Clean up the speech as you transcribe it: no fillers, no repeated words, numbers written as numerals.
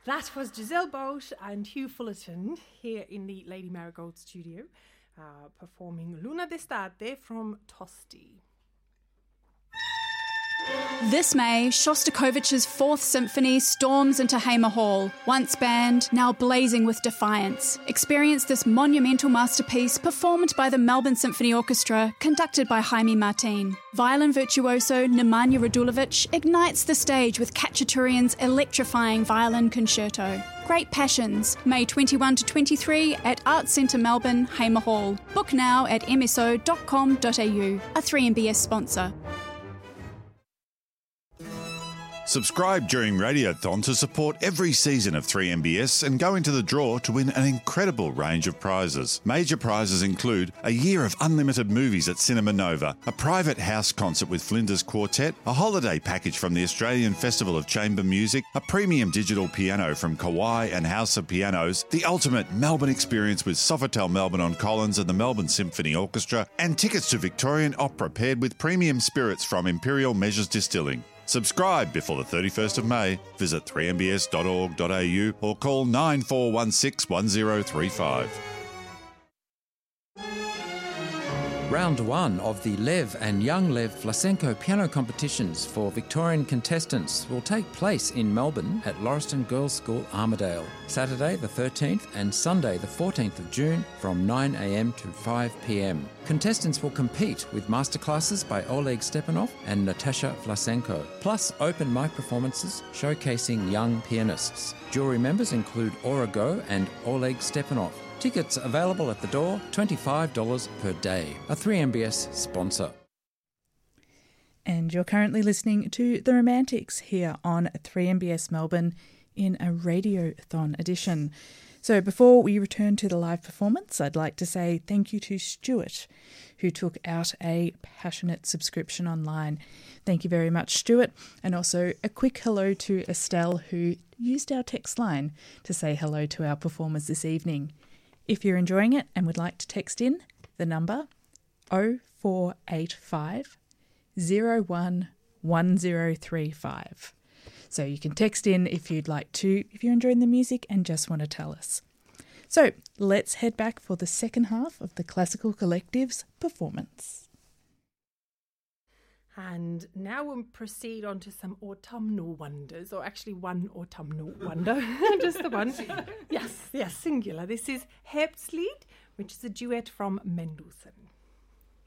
That was Giselle Bosch and Hugh Fullerton here in the Lady Marigold studio performing Luna d'estate from Tosti. This May, Shostakovich's Fourth Symphony storms into Hamer Hall. Once banned, now blazing with defiance. Experience this monumental masterpiece performed by the Melbourne Symphony Orchestra, conducted by Jaime Martin. Violin virtuoso Nemanja Radulovic ignites the stage with Khachaturian's electrifying violin concerto. Great Passions, May 21 to 23 at Arts Centre Melbourne, Hamer Hall. Book now at mso.com.au, a 3MBS sponsor. Subscribe during Radiothon to support every season of 3MBS and go into the draw to win an incredible range of prizes. Major prizes include a year of unlimited movies at Cinema Nova, a private house concert with Flinders Quartet, a holiday package from the Australian Festival of Chamber Music, a premium digital piano from Kawai and House of Pianos, the ultimate Melbourne experience with Sofitel Melbourne on Collins and the Melbourne Symphony Orchestra, and tickets to Victorian Opera paired with premium spirits from Imperial Measures Distilling. Subscribe before the 31st of May. Visit 3mbs.org.au or call 9416 1035. Round 1 of the Lev and Young Lev Vlasenko piano competitions for Victorian contestants will take place in Melbourne at Lauriston Girls' School, Armidale, Saturday the 13th and Sunday the 14th of June from 9 a.m. to 5 p.m. Contestants will compete with masterclasses by Oleg Stepanov and Natasha Vlasenko, plus open mic performances showcasing young pianists. Jury members include Aura Go and Oleg Stepanov. Tickets available at the door, $25 per day. A 3MBS sponsor. And you're currently listening to The Romantics here on 3MBS Melbourne in a Radiothon edition. So before we return to the live performance, I'd like to say thank you to Stuart, who took out a passionate subscription online. Thank you very much, Stuart. And also a quick hello to Estelle, who used our text line to say hello to our performers this evening. If you're enjoying it and would like to text in, the number 0485 011035. So you can text in if you'd like to, if you're enjoying the music and just want to tell us. So let's head back for the second half of the Classical Collective's performance. And now we'll proceed on to some autumnal wonders, or actually one autumnal wonder, just the one. Yes, singular. This is Herbstlied, which is a duet from Mendelssohn.